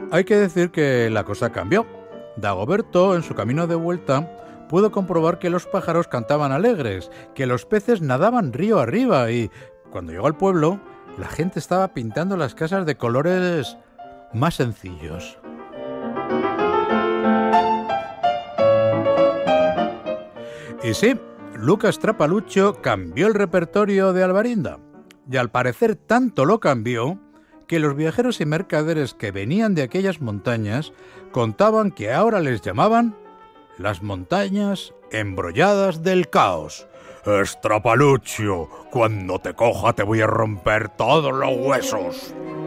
Hay que decir que la cosa cambió. Dagoberto, en su camino de vuelta, pudo comprobar que los pájaros cantaban alegres, que los peces nadaban río arriba y, cuando llegó al pueblo, la gente estaba pintando las casas de colores más sencillos. Y sí, Lucas Trapalucho cambió el repertorio de Alvarinda. Y al parecer tanto lo cambió que los viajeros y mercaderes que venían de aquellas montañas contaban que ahora les llamaban las montañas embrolladas del caos. Estrapalucho, cuando te coja te voy a romper todos los huesos.